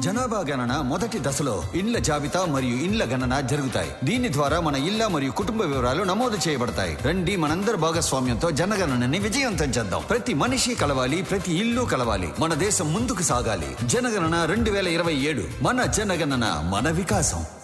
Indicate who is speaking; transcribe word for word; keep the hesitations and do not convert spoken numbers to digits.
Speaker 1: జనాభా గణన మొదటి దశలో ఇండ్ల జాబితా మరియు ఇండ్ల గణన జరుగుతాయి. దీని ద్వారా మన ఇళ్ల మరియు కుటుంబ వివరాలు నమోదు చేయబడతాయి. రండి మనందరి భాగస్వామ్యంతో జనగణనని విజయవంతం చేద్దాం. ప్రతి మనిషి కలవాలి, ప్రతి ఇల్లు కలవాలి. మన దేశం ముందుకు సాగాలి. జనగణన రెండు వేల ఇరవై ఏడు మన జనగణన మన వికాసం.